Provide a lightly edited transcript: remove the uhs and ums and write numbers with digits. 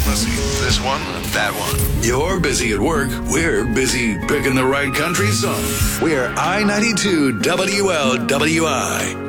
Let's see, this one, that one. You're busy at work. We're busy picking the right country song. We're I-92 WLWI.